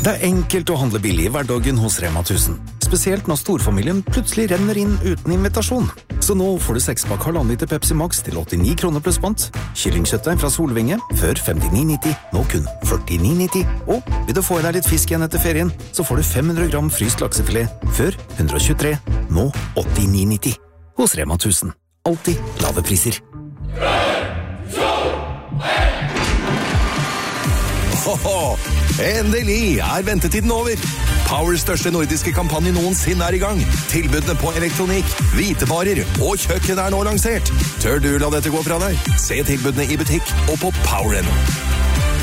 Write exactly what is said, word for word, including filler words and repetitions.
Det er enkelt å handle billig i hverdagen hos Rema tusen. Spesielt når storfamilien plutselig renner inn uten invitasjon. Så nå får du sekspakk halvannen liter Pepsi Max til åttini kroner pluss pant. Kyllingkjøttdeig fra Solvinge, før femtini nitti, nå kun førtini nitti. Og vil du få i deg litt fisk igjen etter ferien, så får du fem hundre gram fryst laksefilet, før hundre og tjuetre, nå åttini nitti. Hos Rema tusen. Alltid lave priser. Hoho! Endelig er ventetiden over. Powers største nordiske kampanje noensinne er i gang. Tilbudene på elektronikk, hvitevarer og kjøkken er nå lansert. Tør du la dette gå fra deg? Se tilbudene i butikk og på Power punkt no.